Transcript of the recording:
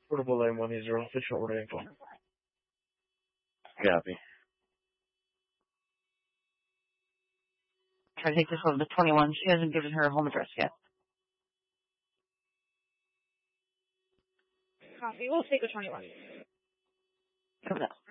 Portable line 180, official order info. Copy. Try to take this over to 21. She hasn't given her home address yet. Copy. We'll take the 21. Come on.